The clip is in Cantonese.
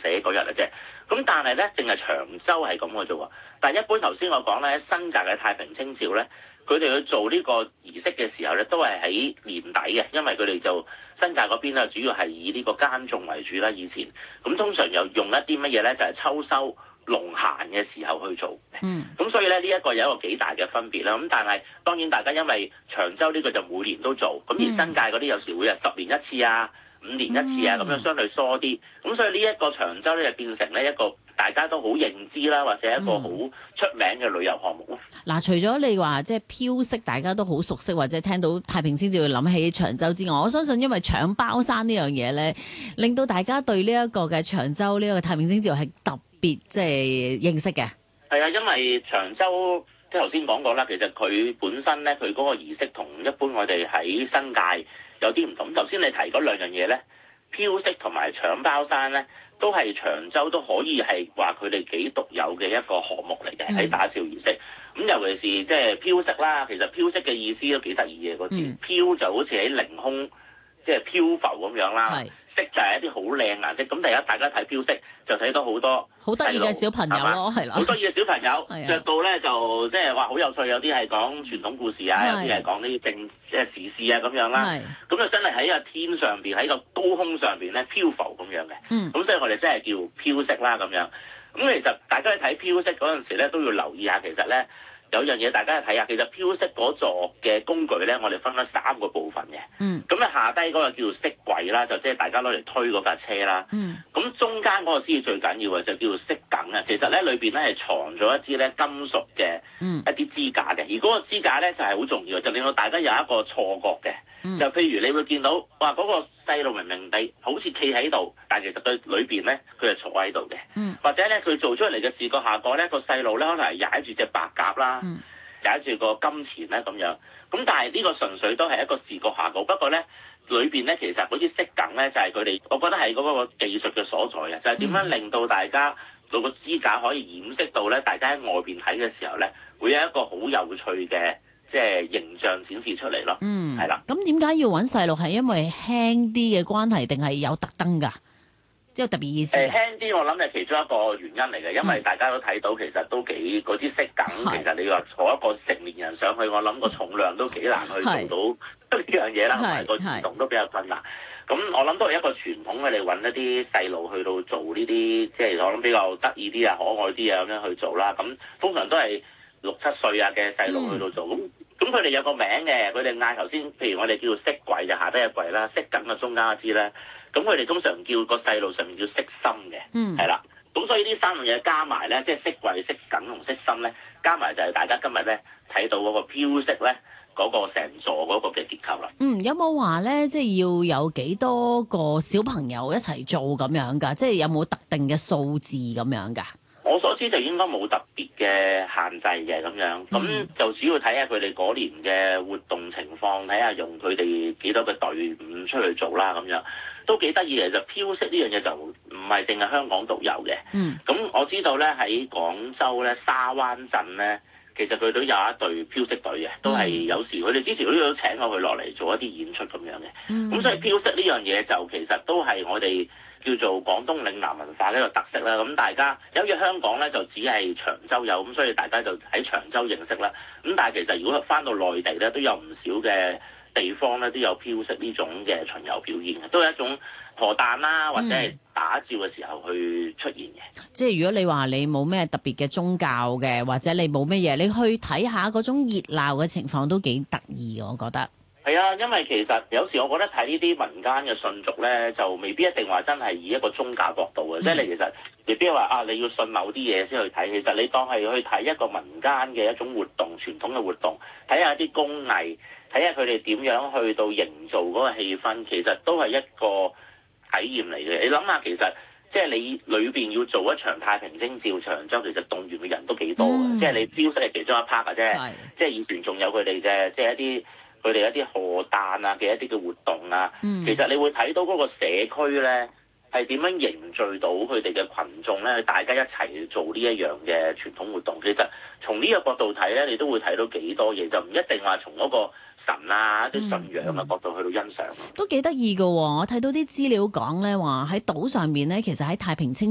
死嗰日嘅啫。咁但係咧，淨係長洲係咁嘅啫喎。但係一般頭先我講咧，新界嘅太平清醮咧，佢哋去做呢個儀式嘅時候咧，都係喺年底嘅，因為佢哋就新界嗰邊咧，主要係以呢個耕種為主啦。以前咁通常又用一啲乜嘢咧，就係秋收農閒嘅時候去做。咁所以咧，呢一個有一個幾大嘅分別啦。咁但係當然大家因為長洲呢個就每年都做，咁而新界嗰啲有時會係10年一次啊、5年一次啊，咁樣相對疏啲。咁所以呢一個長洲咧就變成咧一個大家都好認知啦，或者一個好出名嘅旅遊項目咯。 嗱，除咗你話即係飄色，大家都好熟悉，或者聽到太平清醮會諗起長洲之外，我相信因為搶包山呢樣嘢咧，令到大家對呢一個嘅長洲呢一個太平清醮係特別即係認識嘅。係啊，因為長洲即係頭先講過啦，其實佢本身咧，佢嗰個儀式同一般我哋喺新界有啲唔同。頭先你提嗰兩樣嘢咧，飄色同埋搶包山咧，都係長洲都可以係話佢哋幾獨有嘅一個項目嚟嘅喺打醮儀式。咁尤其是即係飄色啦，其實飄色嘅意思都幾得意嘅嗰字，飄就好似喺凌空即係漂浮咁樣啦。色就係一啲好靚顏色，咁大家睇飄色就睇到好多好得意嘅小朋友咯，係啦， 好得意嘅小朋友着到咧就即係話好有趣，有啲係講傳統故事啊，有啲係講啲即係時事啊咁樣啦。咁就真係喺個天上邊，喺個高空上邊咧漂浮咁樣嘅。咁所以我哋真係叫飄色啦咁樣。咁其實大家睇飄色嗰陣時咧都要留意下，其實咧。有樣嘢大家睇下，其實飄色嗰座嘅工具咧，我哋分咗3個部分嘅。咁咧下低嗰個叫做色櫃啦，就即係大家攞嚟推嗰架車啦。咁中間嗰個先至最緊要嘅，就叫做色梗啊。其實咧裏邊咧係藏咗一支咧金屬嘅一啲支架嘅，而嗰個支架咧就係好重要嘅，就令到大家有一個錯覺嘅。就譬如你會見到，哇嗰個細路明明地好似企喺度，但係其實佢裏邊咧佢係坐喺度嘅。或者咧佢做出嚟嘅視覺效果咧，個細路咧可能係踩住隻白鴿啦。踩住個金錢咧咁樣，咁但係呢個純粹都係一個視覺效果。不過咧，裏邊咧其實嗰啲色梗咧就係佢哋，我覺得係嗰個技術嘅所在啊，就係點樣令到大家個支架可以掩飾到咧，大家喺外邊睇嘅時候咧，會有一個好有趣嘅即係形象展示出嚟咯。係啦。 咁點解要揾細路？係因為輕啲嘅關係，定係有特登㗎？即係特別意思。 輕啲，我諗係其中一個原因嚟嘅，因為大家都睇到其實都幾嗰啲色梗，其實你話坐一個成年人上去，我諗個重量都幾難去做到呢樣嘢啦，同埋個移動都比較困難。咁我諗都係一個傳統嘅，你揾一啲細路去到做呢啲，即係我諗比較得意啲啊、可愛啲啊咁樣去做啦。咁通常都係6、7歲啊嘅細路去到做。咁佢哋有個名嘅，佢哋嗌頭先，譬如我哋叫做色櫃就下低嘅櫃啦，色梗嘅中間一支咧。咁佢哋通常叫個細路上面叫色心嘅，係啦。咁所以呢3樣嘢加埋咧，即係色櫃、色梗同色心咧，加埋就係大家今日咧睇到嗰個飄色咧嗰個成座嗰個嘅結構啦。 有冇話咧，即係要有幾多個小朋友一齊做咁樣㗎？即係有冇特定嘅數字咁樣㗎？ 我所知就應該冇特別嘅限制嘅咁樣，咁就主要睇下佢哋嗰年嘅活動情況，睇下用佢哋幾多個隊伍出去做啦咁樣，都幾得意嘅。就飄色呢樣嘢就唔係淨係香港獨有嘅。咁我知道咧喺廣州咧沙灣鎮咧，其實佢都有一隊飄色隊嘅，都係有時佢哋之前都有請過佢落嚟做一啲演出咁樣嘅。咁所以飄色呢樣嘢就其實都係我哋叫做廣東嶺南文化嘅一個特色啦。咁大家由於香港咧就只係長洲有，咁所以大家就喺長洲認識啦。咁但係其實如果翻到內地咧，都有唔少嘅地方咧都有飄色呢種嘅巡遊表演嘅，都係一種賀誕啦，或者係打醮嘅時候去出現嘅。 即係如果你話你冇咩特別嘅宗教嘅，或者你冇咩嘢，你去睇下嗰種熱鬧嘅情況都幾得意，我覺得。 係啊，因為其實有時我覺得睇呢啲民間嘅信俗咧，就未必一定話真係以一個宗教角度嘅，即係你其實未必話啊你要信某啲嘢先去睇，其實你當係去睇一個民間嘅一種活動，傳統嘅活動，睇下啲工藝，睇下佢哋點樣去到營造嗰個氣氛，其實都係一個體驗嚟嘅。你諗下，其實即係你裏邊要做一場太平清醮長洲，其實動員嘅人都幾多嘅，即係你飄色係其中一 part 嘅啫，即係以前仲有佢哋嘅即係佢哋一啲賀誕啊嘅一啲嘅活動啊，其實你會睇到嗰個社區咧係點樣凝聚到佢哋嘅群眾咧，大家一齊做呢一樣嘅傳統活動。其實從呢個角度睇咧，你都會睇到幾多嘢，就唔一定話從嗰個神啊啲信仰嘅角度去到欣賞。 都幾得意㗎喎！我睇到啲資料講咧話喺島上面咧，其實喺太平清